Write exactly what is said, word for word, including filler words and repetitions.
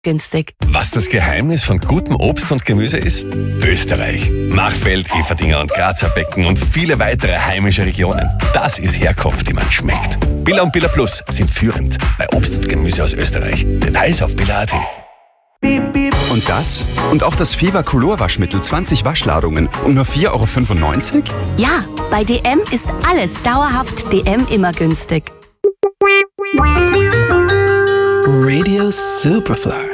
günstig. Was das Geheimnis von gutem Obst und Gemüse ist? Österreich. Machfeld, Everdinger und Grazer Becken und viele weitere heimische Regionen. Das ist Herkunft, die man schmeckt. Billa und Billa Plus sind führend bei Obst und Gemüse aus Österreich. Details auf billa punkt at. Und das? Und auch das Fever Color Waschmittel zwanzig Waschladungen um nur vier Euro fünfundneunzig? Ja, bei D M ist alles dauerhaft D M immer günstig. Radio Superfly.